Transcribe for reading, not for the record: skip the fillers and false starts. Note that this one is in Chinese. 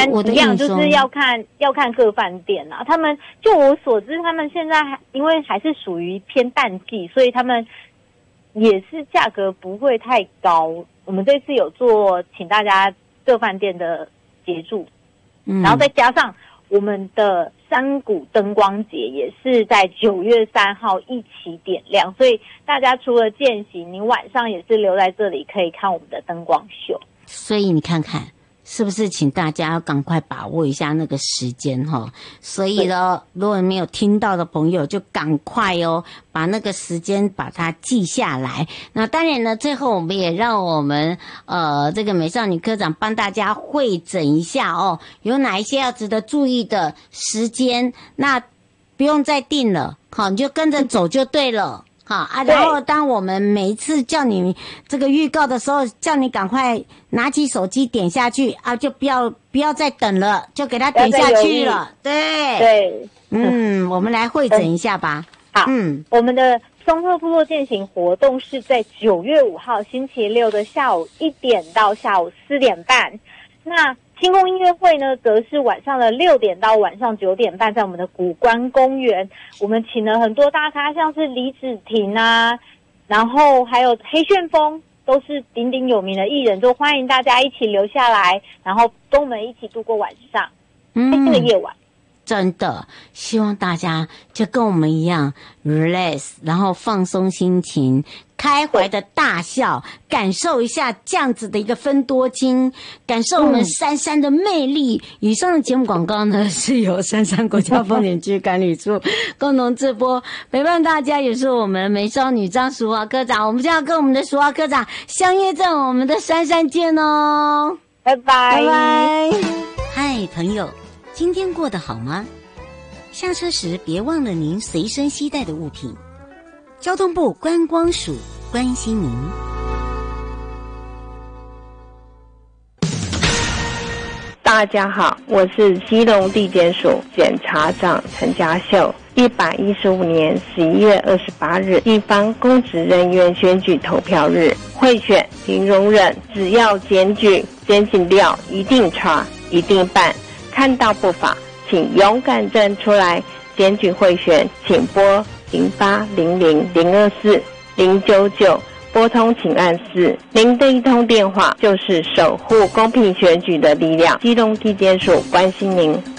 一样就是要看各饭店啊。他们就我所知，他们现在因为还是属于偏淡季，所以他们也是价格不会太高。我们这次有做请大家各饭店的协助，然后再加上我们的山谷灯光节也是在9月3号一起点亮，所以大家除了健行，你晚上也是留在这里可以看我们的灯光秀。 所以你看看是不是请大家要赶快把握一下那个时间齁？所以呢，如果没有听到的朋友就赶快哦，把那个时间把它记下来。那当然呢，最后我们也让我们这个美少女科长帮大家汇整一下哦，有哪一些要值得注意的时间，那不用再定了，好，你就跟着走就对了。好啊，然后当我们每一次叫你这个预告的时候，叫你赶快拿起手机点下去啊，就不要再等了，就给他点下去了。对，我们来汇整一下吧。 好，我们的松鹤部落健行活动是在9月5号星期六的下午1点到下午4点半。那星空音乐会呢，则是晚上的6点到晚上9点半，在我们的谷关公园。我们请了很多大咖，像是李芷婷啊，然后还有黑旋风，都是鼎鼎有名的艺人，都欢迎大家一起留下来，然后跟我们一起度过晚上开心的夜晚。 真的希望大家就跟我们一样 relax， 然后放松心情，开怀的大笑，感受一下这样子的一个分多金，感受我们杉杉的魅力。以上的节目广告呢，是由杉杉国家风景区管理处共同直播，陪伴大家也是我们美少女张淑华科长。我们就要跟我们的淑华科长相约在我们的杉杉见哦， 拜拜拜拜。嗨，朋友，今天过得好吗？下车时别忘了您随身携带的物品。交通部观光署关心您。 大家好，我是基隆地检署检察长陈家秀。115年11月28日，地方公职人员选举投票日，贿选零容忍，只要检举检警料一定查，一定办。看到不法，请勇敢站出来检举贿选，请拨0800-024-099拨通请按4，您的一通电话就是守护公平选举的力量。基隆地检署关心您。